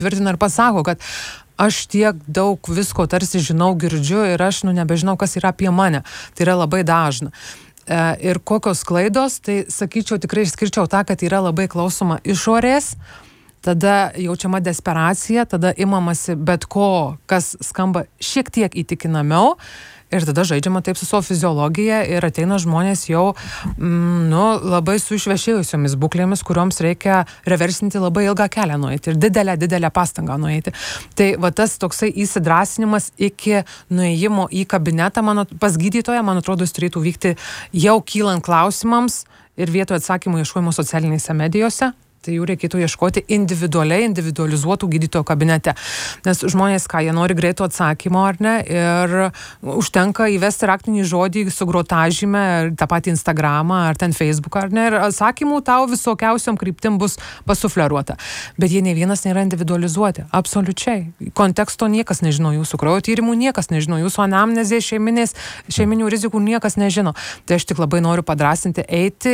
tvirtina ir pasako, kad aš tiek daug visko tarsi žinau, girdžiu ir aš nebežinau, kas yra apie mane. Tai yra labai dažna. Ir kokios klaidos, tai sakyčiau, tikrai išskirčiau tą, kad yra labai klausoma išorės, tada jaučiama desperacija, tada imamasi bet ko, kas skamba šiek tiek įtikinamiau. Ir tada žaidžiama taip su savo fiziologija ir ateina žmonės jau labai su išvešėjusiomis būklėmis, kurioms reikia reversinti labai ilgą kelią nueiti ir didelę pastangą nueiti. Tai va tas toksai įsidrasinimas iki nuėjimo į kabinetą pas gydytoją, man atrodo, jis turėtų vykti jau kylant klausimams ir vietoje atsakymų ieškojimo socialinėse medijose. Tai jų reikėtų ieškoti individualizuotų gydytojo kabinete. Nes žmonės, jie nori greito atsakymo, ar ne, ir užtenka įvesti raktinį žodį su grotažyme, tą patį Instagramą, ar ten Facebooką, ar ne, ir atsakymų tau visokiausiom kryptim bus pasufleruota. Bet jie ne vienas nėra individualizuoti. Absoliučiai. Konteksto niekas nežino, jūsų kraujo tyrimų niekas nežino, jūsų anamnezės šeiminių rizikų niekas nežino. Tai aš tik labai noriu padrasinti eiti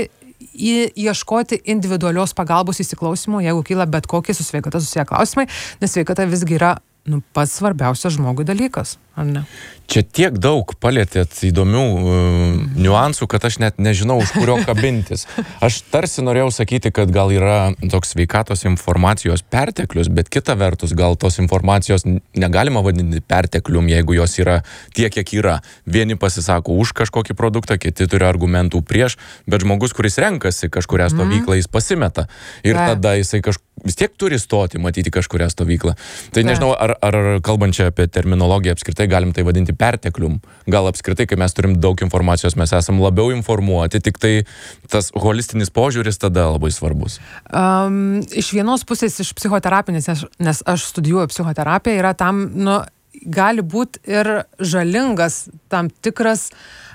ieškoti individualios pagalbos įsiklausimo, jeigu kyla bet kokie su sveikata susiję klausimai, nes sveikata visgi yra pats svarbiausias žmogui dalykas, ar ne? Čia tiek daug palietėt įdomių niuansų, kad aš net nežinau, už kurio kabintis. Aš tarsi norėjau sakyti, kad gal yra toks sveikatos informacijos perteklius, bet kita vertus, gal tos informacijos negalima vadinti perteklium, jeigu jos yra tiek, kiek yra. Vieni pasisako už kažkokį produktą, kiti turi argumentų prieš, bet žmogus, kuris renkasi kažkurią stovyklą, jis pasimeta. Ir tada jisai vis tiek turi stoti, matyti kažkurią stovyklą. Tai nežinau, ar kalbant čia apie terminologiją apskritai galim tai vadinti perteklium. Gal apskritai, kai mes turim daug informacijos, mes esam labiau informuoti, tik tai tas holistinis požiūris tada labai svarbus. Iš vienos pusės, iš psichoterapinės, nes aš studijuoju psichoterapiją, yra tam, gali būti ir žalingas tam tikras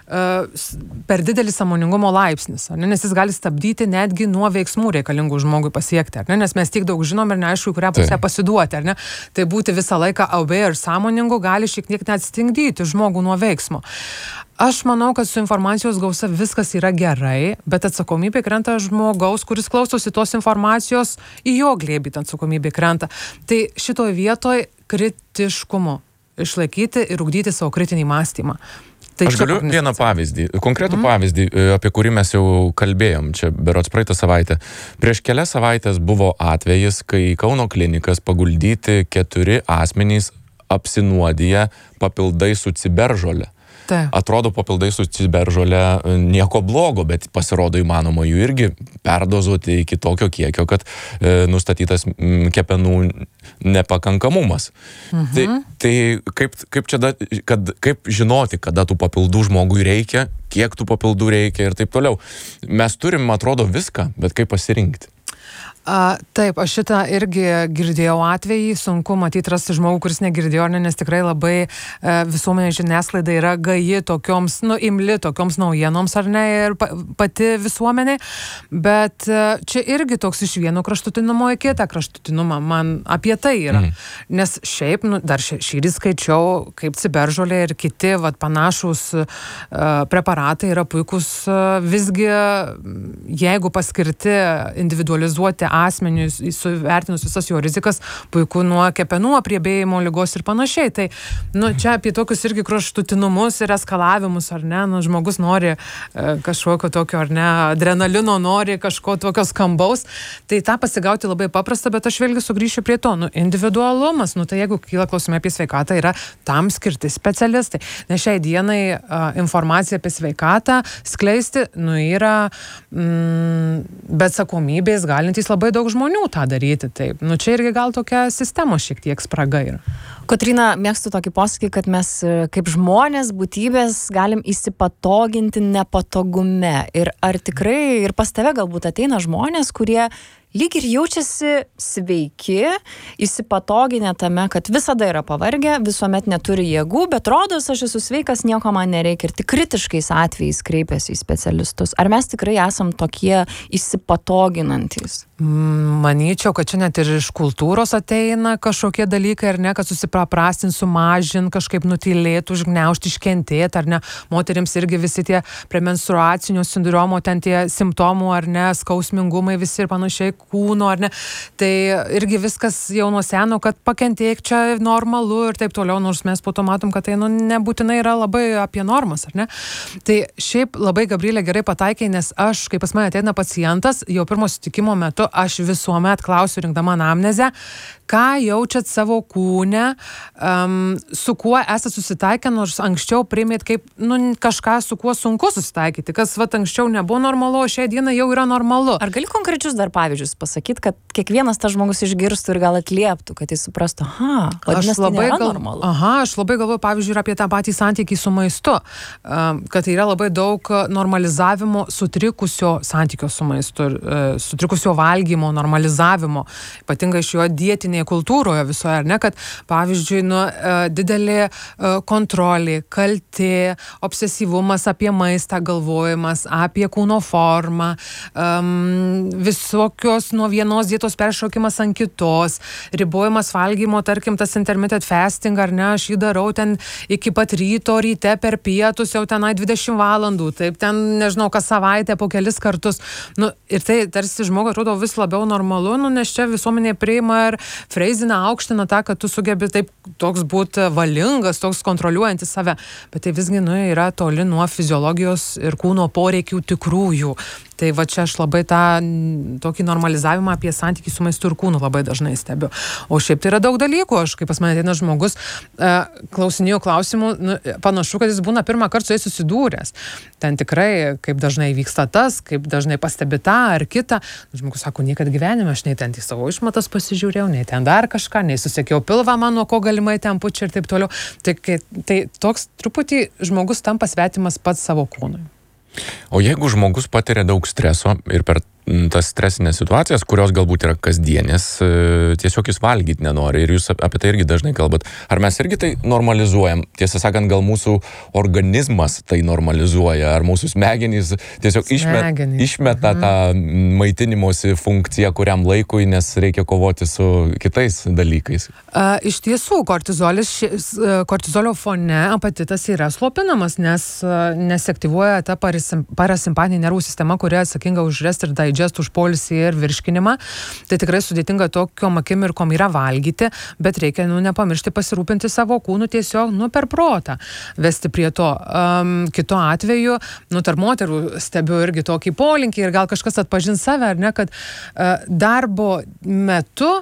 per didelis sąmoningumo laipsnis, nes jis gali stabdyti netgi nuo veiksmų reikalingų žmogui pasiekti, nes mes tiek daug žinom ir neaišku, kurią pusę pasiduoti, tai būti visą laiką aware ir sąmoningu gali šiek tiek net stingdyti žmogų nuo veiksmo. Aš manau, kad su informacijos gausa viskas yra gerai, bet atsakomybė krenta žmogaus, kuris klausosi tos informacijos, į jo glėbį atsakomybė krenta. Tai šitoj vietoj kritiškumo išlaikyti ir ugdyti savo kritinį mąstymą. Tai aš galiu vieną pavyzdį, konkretų pavyzdį, apie kurį mes jau kalbėjom, čia berods praeitą savaitę. Prieš kelias savaitės buvo atvejis, kai į Kauno klinikas paguldyti 4 asmenys apsinuodiję papildai su ciberžole. Atrodo, papildai su ciberžole nieko blogo, bet pasirodo įmanoma jų irgi perdozuoti iki tokio kiekio, kad nustatytas kepenų nepakankamumas. Tai kaip žinoti, kada tų papildų žmogui reikia, kiek tų papildų reikia ir taip toliau. Mes turim, atrodo, viską, bet kaip pasirinkti? Taip, aš šitą irgi girdėjau atvejį, sunku matyti rasti žmogų, kuris negirdėjo, nes tikrai labai visuomenė žiniasklaida yra gaji tokioms, imli tokioms naujienoms, ar ne, ir pati visuomenė, bet čia irgi toks iš vieno kraštutinumo į kitą kraštutinumą, man apie tai yra. Nes šiaip, dar šįryt skaičiau, kaip ciberžolė ir kiti panašūs preparatai yra puikus, visgi jeigu paskirti individualizuoti asmenius, suvertinus visas jo rizikas, puiku nuo kepenų apriebėjimo ligos ir panašiai. Tai, čia apie tokius irgi kraštutinumus ir eskalavimus, ar ne, žmogus nori kažkokio tokio, ar ne, adrenalino nori kažko tokio skambaus. Tai tą pasigauti labai paprasta, bet aš vėlgi sugrįšiu prie to, individualumas, tai jeigu kyla klausimai apie sveikatą, yra tam skirti specialistai. Nes šiai dienai informacija apie sveikatą skleisti, yra be atsakomybės galintys labai daug žmonių tą daryti. Taip. Čia irgi gal tokia sistemos šiek tiek spraga yra. Kotryna, mėgstu tokį posakį, kad mes kaip žmonės, būtybės galim įsipatoginti nepatogume. Ir ar tikrai, ir pas tave galbūt ateina žmonės, kurie lyg ir jaučiasi sveiki, įsipatoginę tame, kad visada yra pavargę, visuomet neturi jėgų, bet rodos, aš esu sveikas, nieko man nereikia ir tik kritiškais atvejais kreipiasi į specialistus. Ar mes tikrai esam tokie įsipatoginantys? Manyčiau, kad čia net ir iš kultūros ateina kažkokie dalykai, ar ne, kad susipaprastint, sumažint, kažkaip nutylėti, užgniaužti, iškentėti, ar ne. Moterims irgi visi tie premenstruacinio sindromo, ten tie simptomų, ar ne, skausmingumai visi ir panašiai kūno, ar ne. Tai irgi viskas jau nuo seno, kad pakentėk, čia normalu ir taip toliau, nors mes po to matom, kad tai nebūtinai yra labai apie normas, ar ne. Tai šiaip labai, Gabrielė, gerai pataikė, nes aš, kai pas mane ateina pacientas, jau pirmo sutikimo metu aš visuomet klausiu, rinkdama anamnezę, ką jaučiat savo kūne, su kuo esate susitaikę, nors anksčiau priimėt kaip kažką, su kuo sunku susitaikyti, kas anksčiau nebuvo normalu, o šią dieną jau yra normalu. Ar gali konkrečius dar pavyzdžius pasakyti, kad kiekvienas tas žmogus išgirstų ir gal atlieptų, kad jis suprastų, vadinasi, tai nėra normalu. Aš labai galvoju, pavyzdžiui, apie tą patį santykį su maistu, kad yra labai daug normalizavimo sutrikusio santykio su maistu, sutrikusio valgymo, normalizavimo, ypatingai iš jo dietinėje kultūroje visoje, ar ne, kad pavyzdžiui, didelė kontrolė, kaltė, obsesyvumas apie maistą galvojimas, apie kūno formą, visokios nuo vienos dietos peršokimas ant kitos, ribojimas valgymo, tarkim, tas intermittent fasting, ar ne, aš jį darau ten iki pat ryte per pietus, jau tenai 20 valandų, taip ten, nežinau, kas savaitę po kelis kartus. Ir tai tarsi žmogui atrodo vis labiau normalu, nes čia visuomenė priima ir freizina, aukština tą, kad tu sugebi taip toks būti valingas, toks kontroliuojantis save. Bet tai visgi yra toli nuo fiziologijos ir kūno poreikių tikrųjų. Tai va čia aš labai tą tokį normalizavimą apie santykį su maistu ir kūnu labai dažnai stebiu. O šiaip tai yra daug dalykų. Aš, kaip pas mane ateina žmogus, klausinėjau klausimų, panašu, kad jis būna pirmą kartą su jais susidūręs. Ten tikrai, kaip dažnai vyksta tas, kaip dažnai pastebi tą ar kitą. Žmogus sako, niekad gyvenime aš nei ten į savo išmatas pasižiūrėjau, nei ten dar kažką, nei susekiau pilvą mano, ko galimai ten pučia ir taip toliau. Tai toks truputį žmogus tampa svetimas pats savo kūnui. O jeigu žmogus patiria daug streso ir per tas stresinės situacijas, kurios galbūt yra kasdienės, tiesiog jis valgyti nenori ir jūs apie tai irgi dažnai kalbat. Ar mes irgi tai normalizuojam? Tiesą sakant, gal mūsų organizmas tai normalizuoja, ar mūsų smegenys tiesiog išmeta tą maitinimosi funkciją kuriam laikui, nes reikia kovoti su kitais dalykais? Iš tiesų, kortizolio fone apetitas yra slopinamas, nes aktyvuoja ta parasimpatinė nervų sistema, kuri atsakinga už rest ir digest, už poilsį ir virškinimą. Tai tikrai sudėtinga tokiom akimirkom yra valgyti, bet reikia nepamiršti pasirūpinti savo kūnu tiesiog per protą. Vesti prie to. Kitu atveju, tarp moterų stebiu irgi tokį polinkį ir gal kažkas atpažins save, ar ne, kad darbo metu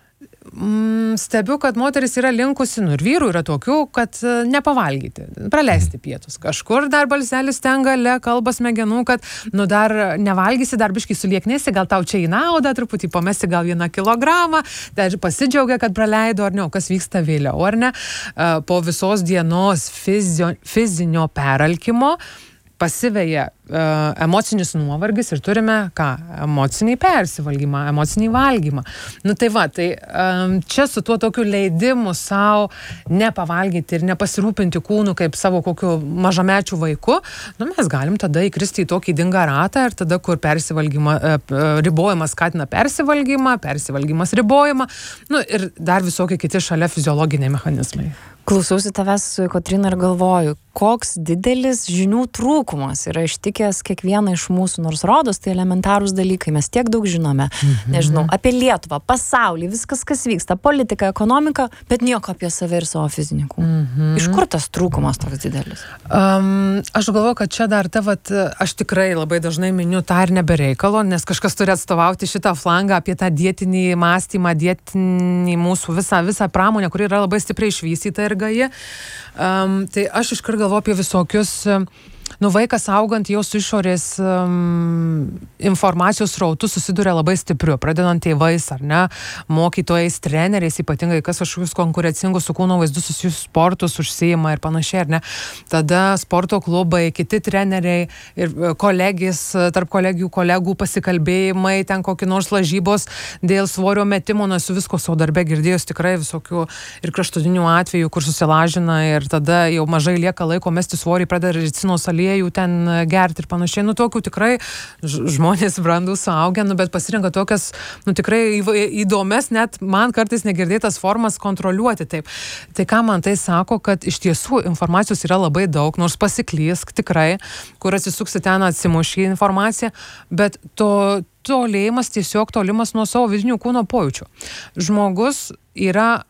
stebiu, kad moteris yra linkusi, ir vyrų yra tokių, kad nepavalgyti, praleisti pietus. Kažkur dar balselis ten gale, kalba smegenų, kad dar nevalgysi, dar biškai sulieknėsi, gal tau čia į naudą, truputį pamesi gal 1 kilogramą, tai pasidžiaugia, kad praleido, ar ne, kas vyksta vėliau, ar ne. Po visos dienos fizinio peralkimo pasiveja emocinis nuovargis ir turime emocinį persivalgymą, emocinį valgymą. Tai čia su tuo tokiu leidimu savo nepavalgyti ir nepasirūpinti kūnu kaip savo kokiu mažamečiu vaiku, mes galim tada įkristi į tokį ydingą ratą ir tada, kur ribojimas skatina persivalgymą, persivalgymas ribojimą, ir dar visokie kiti šalia fiziologiniai mechanizmai. Klausausi tavęs, Kotryna, ir galvoju, koks didelis žinių trūkumas yra ištikęs kiekvieną iš mūsų, nors rodos tai elementarūs dalykai, mes tiek daug žinome, nežinau, apie Lietuvą, pasaulį, viskas, kas vyksta, politika, ekonomika, bet nieko apie save ir savo fizinį kūną. Iš kur tas trūkumas toks didelis? Aš galvoju, kad čia dar aš tikrai labai dažnai miniu tą ir nebereikalo, nes kažkas turi atstovauti šitą flangą apie tą dietinį mąstymą, dietinį mūsų visą pramonę, kuri yra labai stipriai išvystyta ir gaji. Tai aš iškart galvoju apie visokius vaikas augant jau su išorės informacijos srautu susiduria labai stipriu, pradedant tėvais, ar ne, mokytojais, treneriais, ypatingai kas kažkokius konkurencingus su kūno vaizdu susijusius sportus užsiima ir panašiai, ar ne. Tada sporto klubai, kiti treneriai ir tarp kolegų pasikalbėjimai, ten kokį nors lažybos dėl svorio metimo, su visko savo darbe girdėjus tikrai visokių ir kraštutinių atvejų, kur susilažina ir tada jau mažai lieka laiko mesti svorį, pradeda ricinos alyvų aliejų ten gerti ir panašiai. Nu, tokių tikrai žmonės brandų suaugę, nu, bet pasirenka tokias, nu, tikrai įdomias, net man kartais negirdėtas formas kontroliuoti taip. Tai ką man tai sako, kad iš tiesų informacijos yra labai daug, nors pasiklysk tikrai, kur atsisuksi ten atsimuši informaciją, bet tolėjimas tiesiog tolimas nuo savo vidinių kūno pojūčių. Žmogus yra